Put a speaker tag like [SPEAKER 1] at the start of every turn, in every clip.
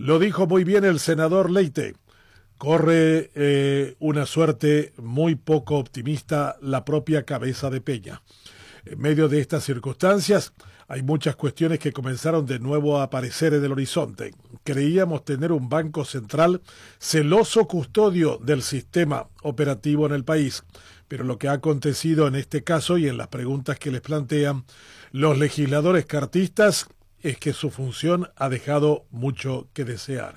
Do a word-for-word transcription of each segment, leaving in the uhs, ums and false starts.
[SPEAKER 1] Lo dijo muy bien el senador Leite. Corre eh, una suerte muy poco optimista la propia cabeza de Peña. En medio de estas circunstancias, hay muchas cuestiones que comenzaron de nuevo a aparecer en el horizonte. Creíamos tener un banco central celoso custodio del sistema operativo en el país, pero lo que ha acontecido en este caso y en las preguntas que les plantean los legisladores cartistas es que su función ha dejado mucho que desear.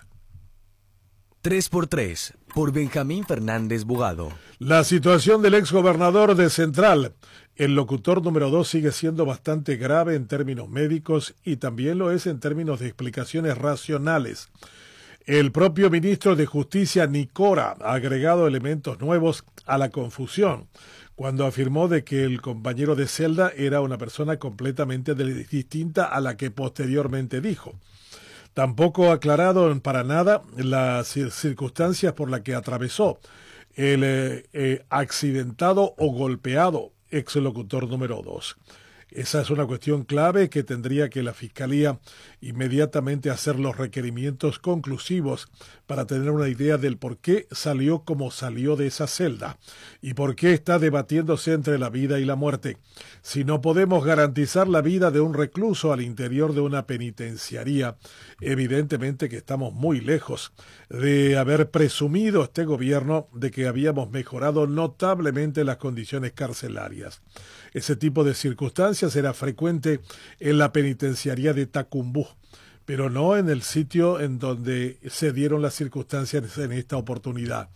[SPEAKER 2] tres por tres, por Benjamín Fernández Bugado.
[SPEAKER 1] La situación del exgobernador de Central, el locutor número dos, sigue siendo bastante grave en términos médicos y también lo es en términos de explicaciones racionales. El propio ministro de Justicia, Nicora, ha agregado elementos nuevos a la confusión cuando afirmó de que el compañero de celda era una persona completamente distinta a la que posteriormente dijo. Tampoco ha aclarado para nada las circunstancias por las que atravesó el eh, eh, accidentado o golpeado exlocutor número dos. Esa es una cuestión clave que tendría que la Fiscalía inmediatamente hacer los requerimientos conclusivos para tener una idea del por qué salió como salió de esa celda y por qué está debatiéndose entre la vida y la muerte. Si no podemos garantizar la vida de un recluso al interior de una penitenciaría, evidentemente que estamos muy lejos de haber presumido este gobierno de que habíamos mejorado notablemente las condiciones carcelarias. Ese tipo de circunstancias era frecuente en la penitenciaría de Tacumbú, pero no en el sitio en donde se dieron las circunstancias en esta oportunidad.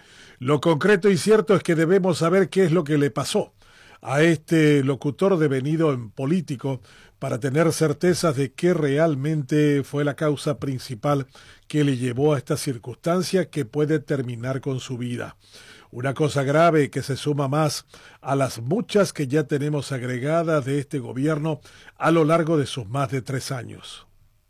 [SPEAKER 1] Lo concreto y cierto es que debemos saber qué es lo que le pasó a este locutor devenido en político para tener certezas de qué realmente fue la causa principal que le llevó a esta circunstancia que puede terminar con su vida. Una cosa grave que se suma más a las muchas que ya tenemos agregadas de este gobierno a lo largo de sus más de tres años.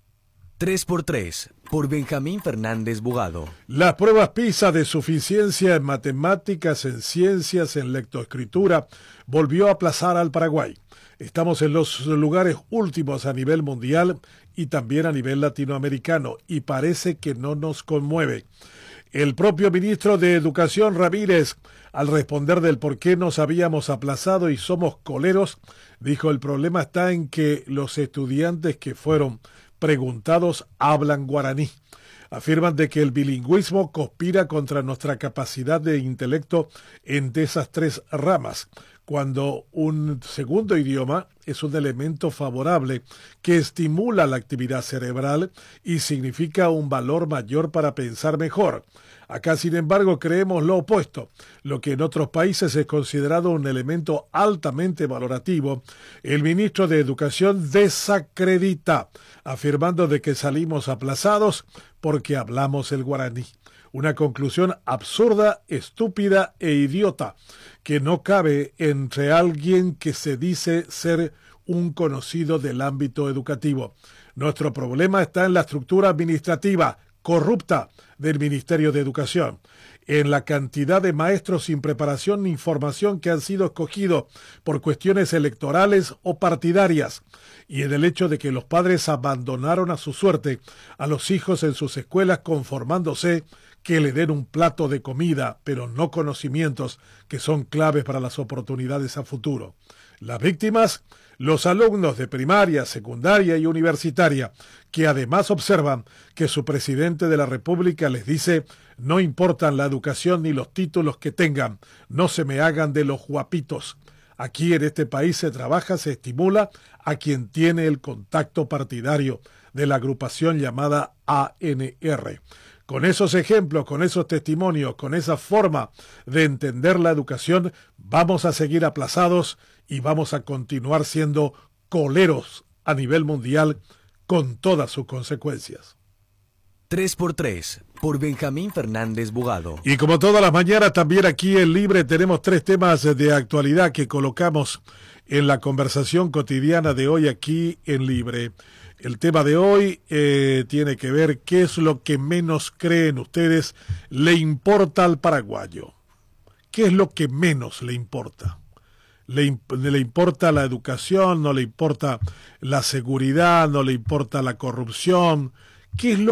[SPEAKER 2] tres por tres, por Benjamín Fernández Bugado.
[SPEAKER 1] Las pruebas PISA de suficiencia en matemáticas, en ciencias, en lectoescritura, volvió a aplazar al Paraguay. Estamos en los lugares últimos a nivel mundial y también a nivel latinoamericano, y parece que no nos conmueve. El propio ministro de Educación, Ramírez, al responder del por qué nos habíamos aplazado y somos coleros, dijo: el problema está en que los estudiantes que fueron preguntados hablan guaraní. Afirman de que el bilingüismo conspira contra nuestra capacidad de intelecto en esas tres ramas, cuando un segundo idioma es un elemento favorable que estimula la actividad cerebral y significa un valor mayor para pensar mejor. Acá, sin embargo, creemos lo opuesto. Lo que en otros países es considerado un elemento altamente valorativo, el ministro de Educación desacredita, afirmando de que salimos aplazados porque hablamos el guaraní. Una conclusión absurda, estúpida e idiota, que no cabe entre alguien que se dice ser un conocido del ámbito educativo. Nuestro problema está en la estructura administrativa corrupta del Ministerio de Educación, en la cantidad de maestros sin preparación ni formación que han sido escogidos por cuestiones electorales o partidarias, y en el hecho de que los padres abandonaron a su suerte a los hijos en sus escuelas conformándose que le den un plato de comida, pero no conocimientos que son claves para las oportunidades a futuro. Las víctimas, los alumnos de primaria, secundaria y universitaria, que además observan que su presidente de la República les dice: no importan la educación ni los títulos que tengan, no se me hagan de los guapitos. Aquí en este país se trabaja, se estimula a quien tiene el contacto partidario de la agrupación llamada A N R. Con esos ejemplos, con esos testimonios, con esa forma de entender la educación, vamos a seguir aplazados y vamos a continuar siendo coleros a nivel mundial con todas sus consecuencias.
[SPEAKER 2] tres por tres, por Benjamín Fernández Bugado.
[SPEAKER 1] Y como todas las mañanas, también aquí en Libre tenemos tres temas de actualidad que colocamos en la conversación cotidiana de hoy aquí en Libre. El tema de hoy eh, tiene que ver qué es lo que menos creen ustedes le importa al paraguayo. ¿Qué es lo que menos le importa? Le, imp- le importa la educación, no le importa la seguridad, no le importa la corrupción. ¿Qué es lo